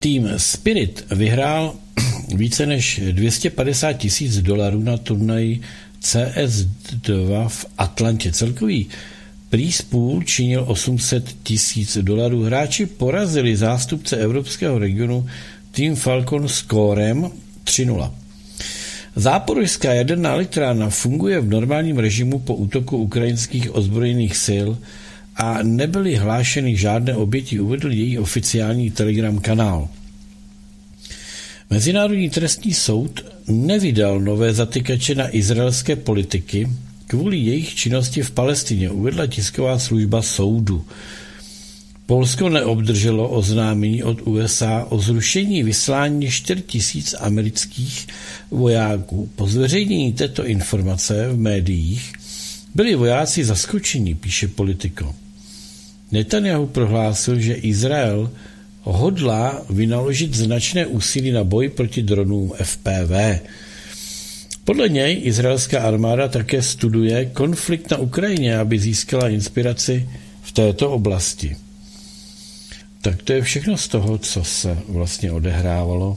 Tým Spirit vyhrál více než $250,000 na turnaji CS2 v Atlantě. Celkový Prize pool činil $800,000. Hráči porazili zástupce evropského regionu Team Falcon skórem 3-0. Záporožská jaderná elektrárna funguje v normálním režimu po útoku ukrajinských ozbrojených sil a nebyly hlášeny žádné oběti, uvedl její oficiální Telegram kanál. Mezinárodní trestní soud nevydal nové zatykače na izraelské politiky kvůli jejich činnosti v Palestině, uvedla tisková služba soudu. Polsko neobdrželo oznámení od USA o zrušení vyslání 4 000 amerických vojáků. Po zveřejnění této informace v médiích byli vojáci zaskočeni, píše Politico. Netanyahu prohlásil, že Izrael hodlá vynaložit značné úsilí na boj proti dronům FPV. Podle něj izraelská armáda také studuje konflikt na Ukrajině, aby získala inspiraci v této oblasti. Tak to je všechno z toho, co se vlastně odehrávalo.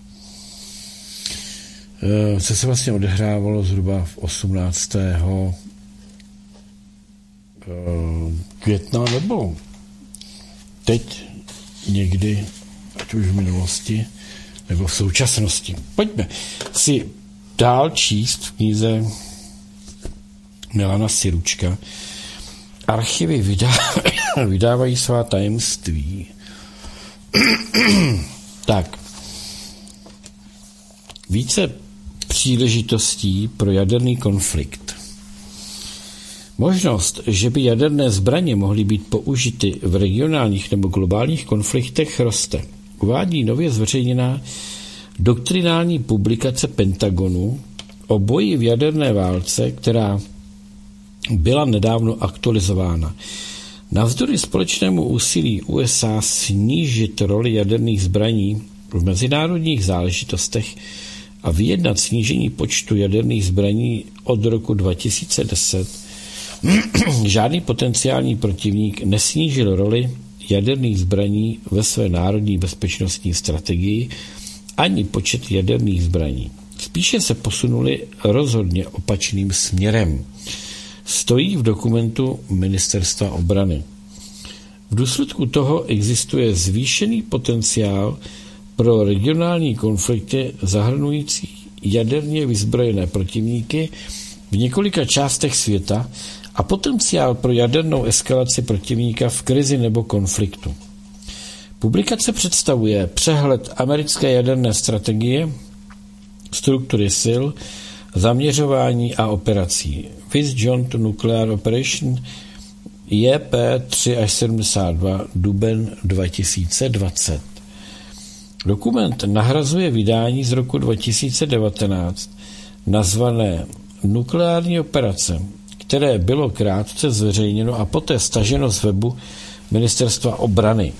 Co se vlastně odehrávalo zhruba v 18. května, nebo teď někdy, ať už v minulosti, nebo v současnosti. Pojďme si dál číst v knize Milana Siručka. Archivy vydávají svá tajemství. Tak. Více příležitostí pro jaderný konflikt. Možnost, že by jaderné zbraně mohly být použity v regionálních nebo globálních konfliktech, roste. Uvádí nově zveřejněná doktrinální publikace Pentagonu o boji v jaderné válce, která byla nedávno aktualizována. Navzdory společnému úsilí USA snížit roli jaderných zbraní v mezinárodních záležitostech a vyjednat snížení počtu jaderných zbraní od roku 2010, žádný potenciální protivník nesnížil roli jaderných zbraní ve své národní bezpečnostní strategii ani počet jaderných zbraní. Spíše se posunuli rozhodně opačným směrem. Stojí v dokumentu Ministerstva obrany. V důsledku toho existuje zvýšený potenciál pro regionální konflikty zahrnující jaderně vyzbrojené protivníky v několika částech světa a potenciál pro jadernou eskalaci protivníka v krizi nebo konfliktu. Publikace představuje přehled americké jaderné strategie, struktury sil, zaměřování a operací. Viz Joint Nuclear Operation JP 3-72 duben 2020. Dokument nahrazuje vydání z roku 2019 nazvané Nukleární operace, které bylo krátce zveřejněno a poté staženo z webu Ministerstva obrany.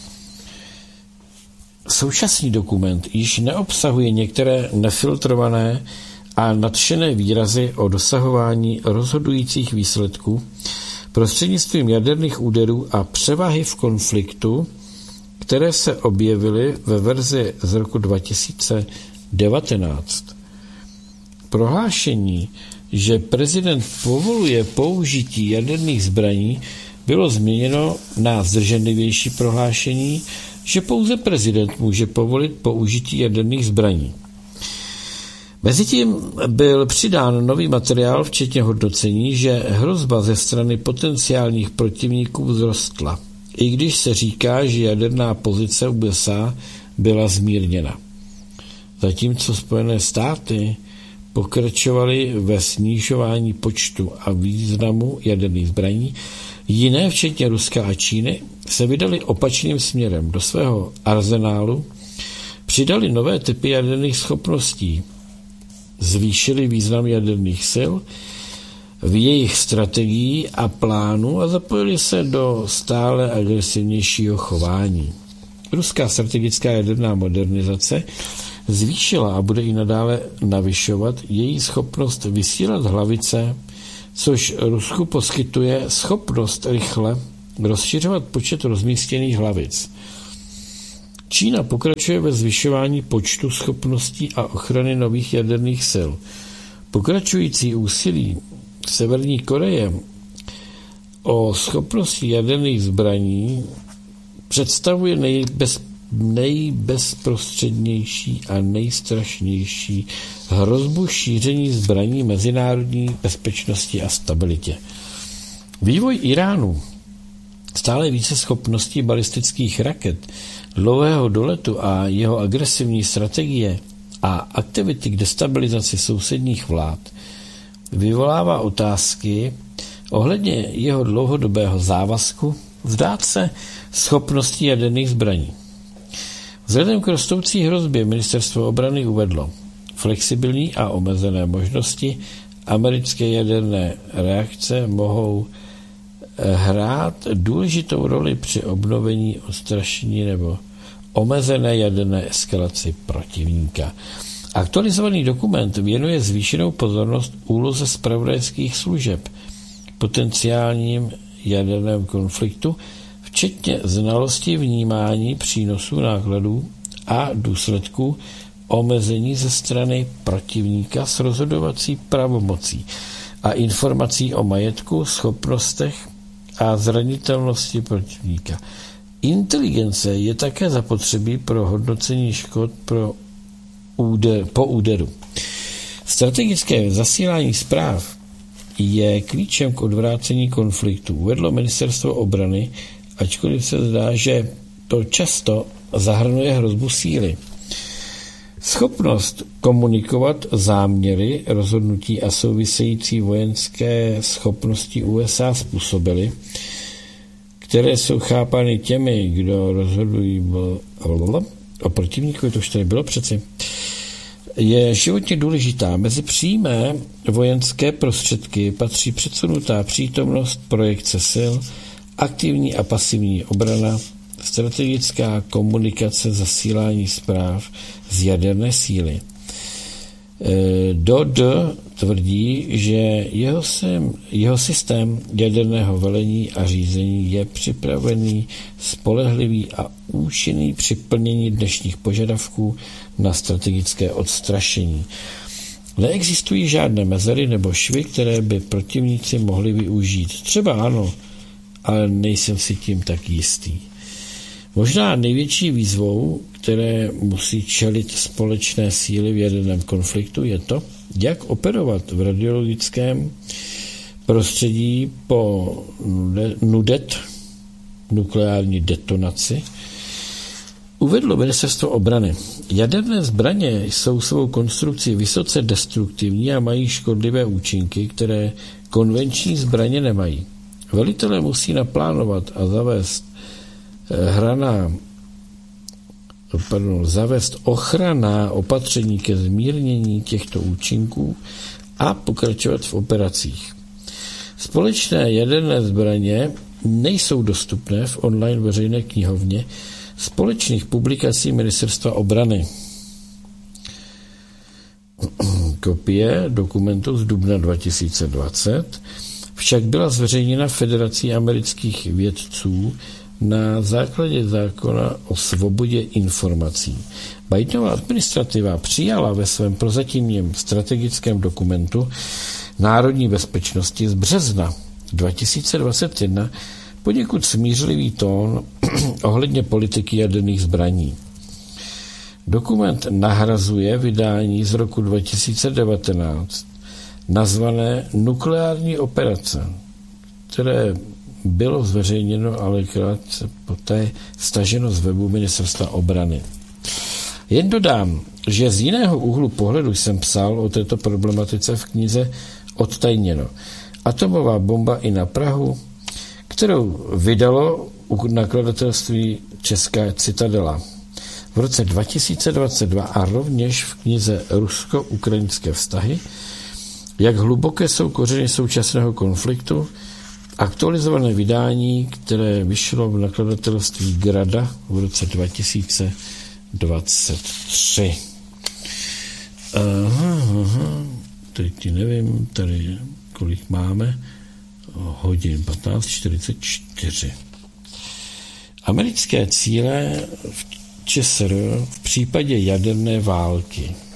Současný dokument již neobsahuje některé nefiltrované a nadšené výrazy o dosahování rozhodujících výsledků prostřednictvím jaderných úderů a převahy v konfliktu, které se objevily ve verzi z roku 2019. Prohlášení, že prezident povoluje použití jaderných zbraní, bylo změněno na zdrženlivější prohlášení, že pouze prezident může povolit použití jaderných zbraní. Mezitím byl přidán nový materiál, včetně hodnocení, že hrozba ze strany potenciálních protivníků vzrostla, i když se říká, že jaderná pozice USA byla zmírněna. Zatímco Spojené státy pokračovaly ve snižování počtu a významu jaderných zbraní, jiné, včetně Ruska a Číny, se vydali opačným směrem. Do svého arzenálu přidali nové typy jaderných schopností, zvýšili význam jaderných sil v jejich strategii a plánu a zapojili se do stále agresivnějšího chování. Ruská strategická jaderná modernizace zvýšila a bude i nadále navyšovat její schopnost vysílat hlavice, což Rusku poskytuje schopnost rychle rozšiřovat počet rozmístěných hlavic. Čína pokračuje ve zvyšování počtu schopností a ochrany nových jaderných sil. Pokračující úsilí Severní Koreje o schopnosti jaderných zbraní představuje nejbezprostřednější a nejstrašnější hrozbu šíření zbraní mezinárodní bezpečnosti a stabilitě. Vývoj Iránu, stále více schopností balistických raket, dlouhého doletu a jeho agresivní strategie a aktivity k destabilizaci sousedních vlád vyvolává otázky ohledně jeho dlouhodobého závazku vzdát se schopností jaderných zbraní. Vzhledem k rostoucí hrozbě ministerstvo obrany uvedlo flexibilní a omezené možnosti americké jaderné reakce mohou hrát důležitou roli při obnovení, odstrašení nebo omezené jaderné eskalaci protivníka. Aktualizovaný dokument věnuje zvýšenou pozornost úloze zpravodajských služeb, potenciálním jaderném konfliktu, včetně znalosti vnímání přínosů, nákladů a důsledků omezení ze strany protivníka s rozhodovací pravomocí a informací o majetku, schopnostech a zranitelnosti protivníka. Inteligence je také zapotřebí pro hodnocení škod po úderu. Strategické zasílání zpráv je klíčem k odvrácení konfliktu, uvedlo ministerstvo obrany, ačkoliv se zdá, že to často zahrnuje hrozbu síly. Schopnost komunikovat záměry, rozhodnutí a související vojenské schopnosti USA způsobily, které jsou chápány těmi, kdo rozhodují o protivníkovi, to už tady bylo přeci, je životně důležitá. Mezi přímé vojenské prostředky patří předsunutá přítomnost, projekce sil, aktivní a pasivní obrana, strategická komunikace, zasílání zpráv z jaderné síly. Dodd tvrdí, že jeho systém jaderného velení a řízení je připravený, spolehlivý a účinný při plnění dnešních požadavků na strategické odstrašení. Neexistují žádné mezery nebo švy, které by protivníci mohli využít. Třeba ano, ale nejsem si tím tak jistý. Možná největší výzvou, které musí čelit společné síly v jaderném konfliktu, je to, jak operovat v radiologickém prostředí po nukleární detonaci, uvedlo ministerstvo obrany. Jaderné zbraně jsou svou konstrukcí vysoce destruktivní a mají škodlivé účinky, které konvenční zbraně nemají. Velitelé musí naplánovat a zavést ochranná opatření ke zmírnění těchto účinků a pokračovat v operacích. Společné jaderné zbraně nejsou dostupné v online veřejné knihovně společných publikací ministerstva obrany. Kopie dokumentu z dubna 2020 však byla zveřejněna Federací amerických vědců na základě zákona o svobodě informací. Bidenova administrativa přijala ve svém prozatímním strategickém dokumentu národní bezpečnosti z března 2021 poněkud smířlivý tón ohledně politiky jaderných zbraní. Dokument nahrazuje vydání z roku 2019 nazvané Nukleární operace, které bylo zveřejněno, ale krátce poté staženo z webu ministerstva obrany. Jen dodám, že z jiného úhlu pohledu jsem psal o této problematice v knize Odtajněno. Atomová bomba i na Prahu, kterou vydalo u nakladatelství Česká Citadela v roce 2022 a rovněž v knize Rusko-ukrajinské vztahy, jak hluboké jsou kořeny současného konfliktu, aktualizované vydání, které vyšlo v nakladatelství Grada v roce 2023. Teď nevím, tady kolik máme, hodin 15:44. Americké cíle ČSR v případě jaderné války.